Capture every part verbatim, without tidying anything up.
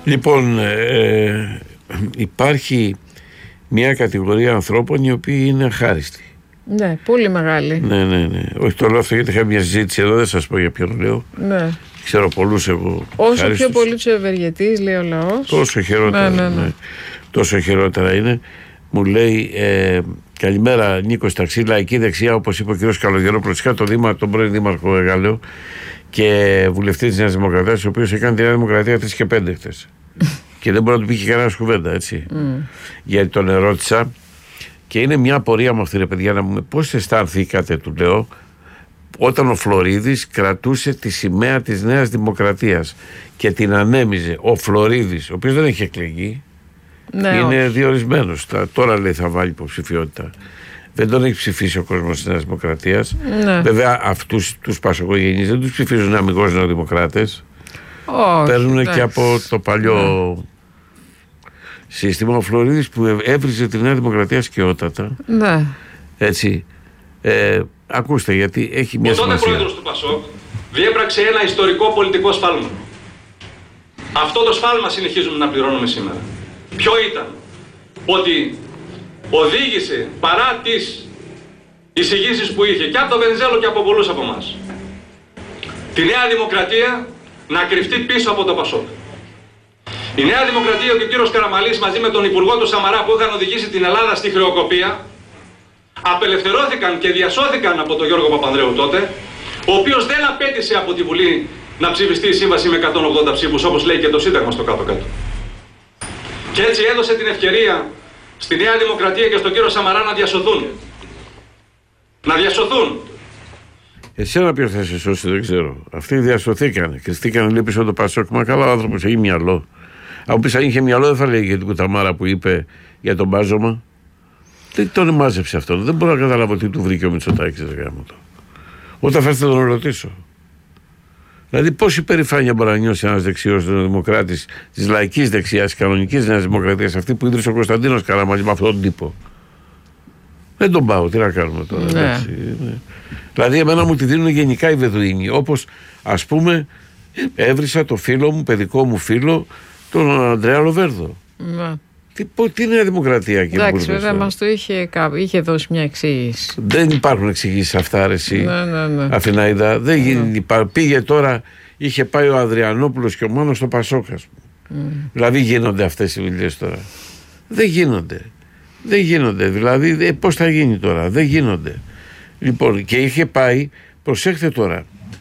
Λοιπόν, ε, υπάρχει μια κατηγορία ανθρώπων οι οποίοι είναι αχάριστοι. Ναι, πολύ μεγάλη. Ναι, ναι, ναι. Όχι, το λέω αυτό γιατί είχα μια συζήτηση εδώ, δεν σας πω για ποιον λέω. Ναι. Ξέρω πολλούς εγώ. Όσο χάριστους. πιο πολύ του ευεργετείς, λέει ο λαός. Τόσο χειρότερα, ναι, ναι, ναι. Ναι. Τόσο χειρότερα είναι. Μου λέει, ε, καλημέρα Νίκο Ταξί, λαϊκή δεξιά, όπως είπε ο κ. Καλογερόπουλος. Είχα τον, δήμα, τον πρώην δήμαρχο Εγάλεο και βουλευτή της Νέας Δημοκρατίας, ο οποίος έκανε τη Νέα Δημοκρατία τρεις και πέντε χτες. Και δεν μπορεί να του πει και κανένα κουβέντα, έτσι. Mm. Γιατί τον ερώτησα και είναι μια απορία μου αυτή, ρε παιδιά, να μου πώς αισθανθήκατε, του λέω, όταν ο Φλωρίδης κρατούσε τη σημαία της Νέας Δημοκρατίας και την ανέμιζε. Ο Φλωρίδης, ο οποίος δεν έχει εκλεγεί, ναι, είναι όχι. διορισμένος. Τώρα λέει θα βάλει υποψηφιότητα. Δεν τον έχει ψηφίσει ο κόσμος της Νέας Δημοκρατίας. Ναι. Βέβαια, αυτούς τους πασοκογενείς δεν τους ψηφίζουν αμιγώς νεοδημοκράτες. Παίρνουν και από το παλιό ναι. σύστημα. Ο Φλωρίδης που έβριζε τη Νέα Δημοκρατία σκαιότατα. Ναι. Έτσι. Ε, ακούστε, γιατί έχει μια ο σημασία. Ο τότε πρόεδρος του ΠΑΣΟΚ διέπραξε ένα ιστορικό πολιτικό σφάλμα. Αυτό το σφάλμα συνεχίζουμε να πληρώνουμε σήμερα. Ποιο ήταν? Ότι οδήγησε, παρά τις εισηγήσεις που είχε και από τον Βενιζέλο και από πολλούς από εμάς, τη Νέα Δημοκρατία να κρυφτεί πίσω από το ΠΑΣΟΚ. Η Νέα Δημοκρατία και ο κύριος Καραμαλής μαζί με τον Υπουργό του Σαμαρά που είχαν οδηγήσει την Ελλάδα στη χρεοκοπία απελευθερώθηκαν και διασώθηκαν από τον Γιώργο Παπανδρέου τότε, ο οποίος δεν απέτησε από τη Βουλή να ψηφιστεί η σύμβαση με εκατόν ογδόντα ψήφους, όπως λέει και το Σύνταγμα στο κάτω-κάτω. Και έτσι έδωσε την ευκαιρία στη Νέα Δημοκρατία και στον κύριο Σαμαρά να διασωθούν. Να διασωθούν. Εσένα ποιος θα σε σώσει, δεν ξέρω. Αυτοί διασωθήκανε. Κρυστήκανε λίγο πίσω το ΠΑΣΟΚ. Μα καλά, ο άνθρωπος έχει μυαλό. Αν πει αν είχε μυαλό, δεν θα λέει για την κουταμάρα που είπε για τον μπάζωμα. Δεν τον μάζεψε αυτό. Δεν μπορώ να καταλάβω τι του βρήκε ο Μητσοτάκης. Όταν θα έρθει να τον ρωτήσω. Δηλαδή, πόση περηφάνεια μπορεί να νιώσει ένας δεξιός δημοκράτης της λαϊκής δεξιάς, κανονικής Νέας Δημοκρατίας, αυτή που ίδρυσε ο Κωνσταντίνος Καραμαλής με αυτόν τον τύπο. Δεν τον πάω, τι να κάνουμε τώρα. Ναι. Εντάξει, ναι. Δηλαδή, εμένα μου τη δίνουν γενικά οι Βεδουίνοι. Όπως, ας πούμε, έβρισα το φίλο μου, παιδικό μου φίλο, τον Ανδρέα Λοβέρδο. Ναι. Τι, τι Νέα Δημοκρατία εκεί. Εντάξει, βέβαια μας το είχε, είχε δώσει μια εξήγηση. Δεν υπάρχουν εξηγήσεις αυτά, αρεσί. Ναι, ναι, ναι. Αφινάιδα. Δεν ναι. Πήγε τώρα, είχε πάει ο Αδριανόπουλος και ο μόνος στο Πασόκας. Mm. Δηλαδή γίνονται αυτές οι δουλειές τώρα. Δεν γίνονται. Δεν γίνονται. Δηλαδή, πώς θα γίνει τώρα. Δεν γίνονται. Λοιπόν, και είχε πάει, προσέχτε τώρα.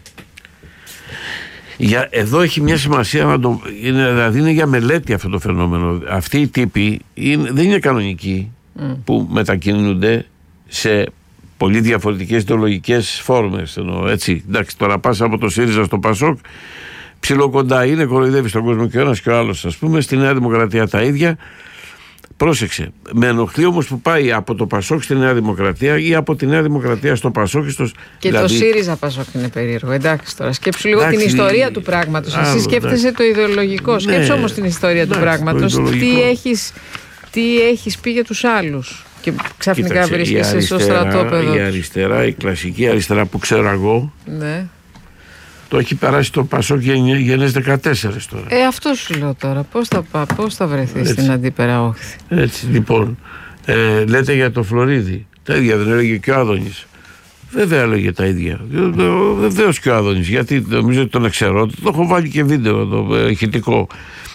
Για, εδώ έχει μια σημασία να το, είναι, δηλαδή είναι για μελέτη αυτό το φαινόμενο. Αυτοί οι τύποι είναι, δεν είναι κανονικοί mm. που μετακινούνται σε πολύ διαφορετικές ιδεολογικές φόρμες. Εννοώ, έτσι, εντάξει, τώρα πας από το ΣΥΡΙΖΑ στο ΠΑΣΟΚ, ψιλοκοντά είναι, κοροϊδεύει στον κόσμο και ο ένας και ο άλλος, ας πούμε. Στη Νέα Δημοκρατία τα ίδια. Πρόσεξε. Με ενοχλεί όμως που πάει από το ΠΑΣΟΚ στη Νέα Δημοκρατία ή από τη Νέα Δημοκρατία στο ΠΑΣΟΚ. Στο... Και δηλαδή... το ΣΥΡΙΖΑ ΠΑΣΟΚ είναι περίεργο. Εντάξει τώρα. Σκέψου λίγο εντάξει, την ιστορία του πράγματος. Εσύ σκέφτεσαι το ιδεολογικό. Ναι, σκέψου όμως την ιστορία εντάξει, του πράγματος. Τι έχεις, τι έχεις πει για τους άλλους. Και ξαφνικά κοίταξε, βρίσκεσαι στο στρατόπεδο. Η αριστερά, η κλασική αριστερά που ξέρω εγώ. Ναι. Το έχει περάσει το ΠΑΣΟΚ γενές δεκατέσσερα τώρα. Ε, αυτό σου λέω τώρα. Πώς θα, πώς θα βρεθεί στην αντίπερα όχθη. Έτσι λοιπόν. Ε, λέτε για το Φλωρίδη. Τα ίδια δεν έλεγε και ο Άδωνης. Βέβαια έλεγε τα ίδια. Βεβαίως και ο Άδωνης. Γιατί νομίζω ότι τον ξέρω. Το έχω βάλει και βίντεο το ηχητικό.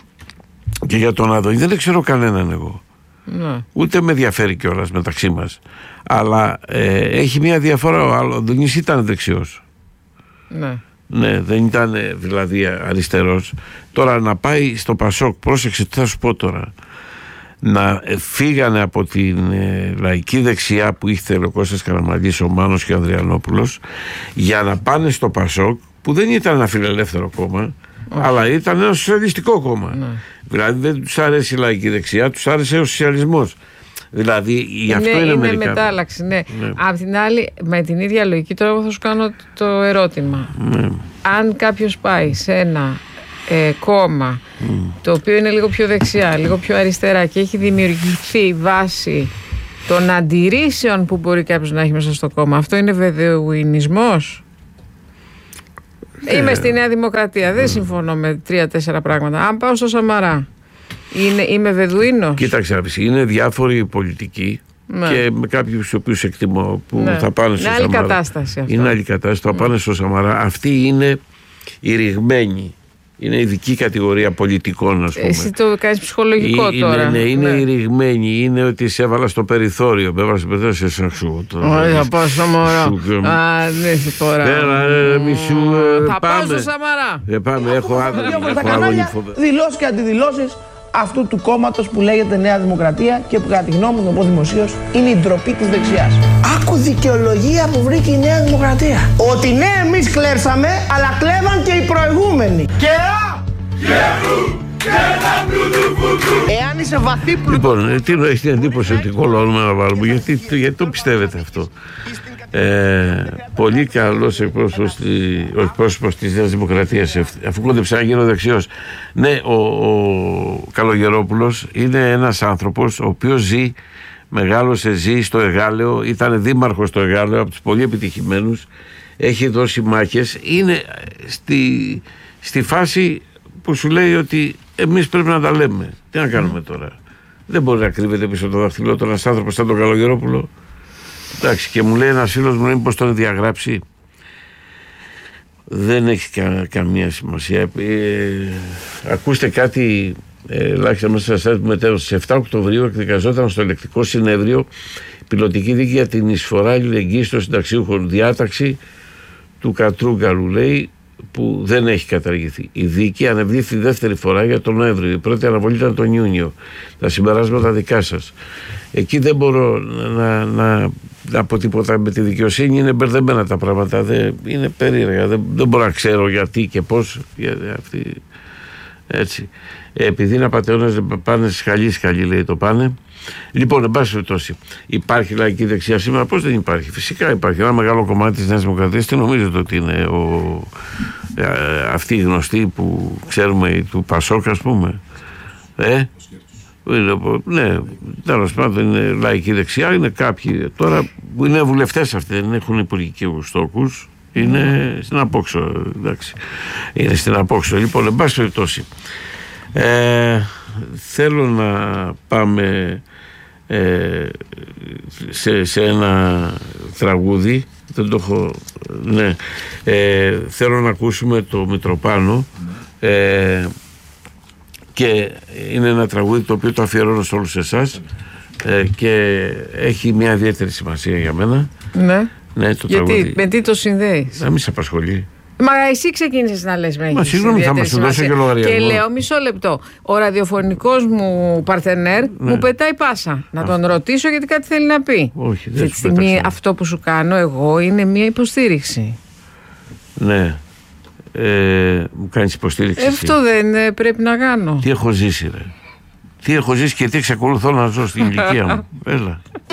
Και για τον Άδωνη δεν ξέρω κανέναν εγώ. Ναι. Ούτε με ενδιαφέρει κιόλας μεταξύ μας. Αλλά ε, έχει μια διαφορά. Ο Άδωνης ήταν δεξιός. Ναι. Ναι, δεν ήταν δηλαδή αριστερός. Τώρα να πάει στο ΠΑΣΟΚ, πρόσεξε τι θα σου πω τώρα. Να φύγανε από την ε, λαϊκή δεξιά που είχε ο Κώστας Καραμαλής, ο Μάνος και ο Ανδριανόπουλος, για να πάνε στο ΠΑΣΟΚ, που δεν ήταν ένα φιλελεύθερο κόμμα, oh. αλλά ήταν ένα σοσιαλιστικό κόμμα. Ναι. Δηλαδή δεν τους άρεσε η λαϊκή δεξιά, τους άρεσε ο σοσιαλισμός. Δηλαδή γι' αυτό είναι, είναι, είναι μερικά... μετάλλαξη, ναι. ναι. Απ' την άλλη, με την ίδια λογική, τώρα εγώ θα σου κάνω το ερώτημα. Ναι. Αν κάποιος πάει σε ένα ε, κόμμα mm. το οποίο είναι λίγο πιο δεξιά, λίγο πιο αριστερά και έχει δημιουργηθεί βάση των αντιρρήσεων που μπορεί κάποιος να έχει μέσα στο κόμμα, αυτό είναι βεδεουινισμός? Είμαι στη Νέα Δημοκρατία. Δεν συμφωνώ με τρία-τέσσερα πράγματα. Αν πάω στο Σαμαρά, είναι, είμαι Βεδουίνος. Κοίταξε, είναι διάφοροι πολιτικοί. Ναι. Και με κάποιους τους οποίους εκτιμώ που ναι. θα πάνε στο είναι Σαμαρά. Άλλη κατάσταση αυτό. Είναι άλλη κατάσταση. Θα πάνε στο Σαμαρά. Αυτοί είναι οι ρηγμένοι. Είναι ειδική κατηγορία πολιτικών, ας πούμε. Εσύ το κάνεις ψυχολογικό είναι, τώρα. Ναι, είναι ναι. οι ρηγμένοι. Είναι ότι σε έβαλα στο περιθώριο. Με έβαλα στο περιθώριο, σε σαξού. Όχι, θα πάω στο Σαμαρά. Α, ναι, τώρα. Έλα, μισού. Θα πάω στο Σαμαρά. Δεν πάμε, έχω άγωνη φοβερή. Δηλώσεις και αντιδηλώσεις αυτού του κόμματος που λέγεται Νέα Δημοκρατία και που κατά τη γνώμη μου, το πω δημοσίως, είναι η ντροπή της δεξιάς. Άκου δικαιολογία που βρήκε η Νέα Δημοκρατία. Ότι ναι, εμείς κλέψαμε, αλλά κλέβαν και οι προηγούμενοι. Και α! Εάν είσαι βαθύ πλουτό... Λοιπόν, τι έχει την εντύπωση ότι κολλώνουμε να βάλουμε, γιατί, γιατί το πιστεύετε αυτό. Ε, πολύ καλός εκπρόσωπος, ο εκπρόσωπος της Νέας Δημοκρατίας, αφού κόντεψε να γίνω δεξιός. Ναι, ο, ο Καλογερόπουλος είναι ένας άνθρωπος ο οποίος ζει, μεγάλωσε, ζει στο Εγάλεο, ήταν δήμαρχος στο Εγάλεο, από τους πολύ επιτυχημένους, έχει δώσει μάχες, είναι στη, στη φάση που σου λέει ότι εμείς πρέπει να τα λέμε. Τι να κάνουμε τώρα. Δεν μπορεί να κρύβεται πίσω το δάχτυλό του ένας άνθρωπος σαν τον Καλογερόπουλο. Εντάξει, και μου λέει ένας φίλος μου, μήπως τον διαγράψει. Δεν έχει κα, καμία σημασία. Ε, ακούστε κάτι, ελάχιστα ε, μέσα στα μετέρω. Στις εφτά Οκτωβρίου εκδικαζόταν στο ελεκτικό συνέδριο πιλωτική δίκη για την εισφορά αλληλεγγύης των συνταξιούχων. Διάταξη του Κατρούγκαλου, λέει, που δεν έχει καταργηθεί. Η δίκη ανεβλήθη δεύτερη φορά για τον Νοέμβριο. Η πρώτη αναβολή ήταν τον Ιούνιο. Τα συμπεράσματα δικά σας. Εκεί δεν μπορώ να, να, να πω τίποτα με τη δικαιοσύνη. Είναι μπερδεμένα τα πράγματα. Δεν, είναι περίεργα. Δεν, δεν μπορώ να ξέρω γιατί και πώς. Για, αυτή, έτσι. Επειδή είναι απατεώνες, πάνε σχαλί σχαλί, λέει το πάνε. Λοιπόν, εν πάση περιπτώσει, υπάρχει λαϊκή δεξιά σήμερα? Πώς δεν υπάρχει? Φυσικά υπάρχει. Ένα μεγάλο κομμάτι της Νέας Δημοκρατίας. Τι νομίζετε ότι είναι ο, ε, αυτοί οι γνωστοί που ξέρουμε, του Πασόκ, ας πούμε? Ε, ναι, τέλος πάντων είναι λαϊκή δεξιά. Είναι κάποιοι τώρα που είναι βουλευτές αυτοί, δεν έχουν υπουργικούς στόχους. Είναι στην απόξω. Εντάξει. Είναι στην απόξω. Λοιπόν, εν πάση περιπτώσει, ε, θέλω να πάμε ε, σε, σε ένα τραγούδι. Δεν το έχω, ναι. ε, θέλω να ακούσουμε το Μητροπάνο, ε, και είναι ένα τραγούδι το οποίο το αφιερώνω σε όλους εσάς, ε, και έχει μια ιδιαίτερη σημασία για μένα. Ναι, ναι το γιατί, τραγούδι. με τι το συνδέεις? Να μην σε απασχολεί. Μα εσύ ξεκίνησες να λες με. Μα συγγνώμη, θα μας το δώσω και λογαριασμό. Και λέω, μισό λεπτό. Ο ραδιοφωνικός μου παρτενέρ, ναι, μου πετάει πάσα. Να τον ρωτήσω γιατί κάτι θέλει να πει. Όχι, δεν τη στιγμή αυτό που σου κάνω εγώ είναι μια υποστήριξη. Ναι. Ε, μου κάνεις υποστήριξη. Ε, αυτό δεν ε, πρέπει να κάνω. Τι έχω ζήσει, ρε. Τι έχω ζήσει και τι εξακολουθώ να ζω στην ηλικία μου. Έλα.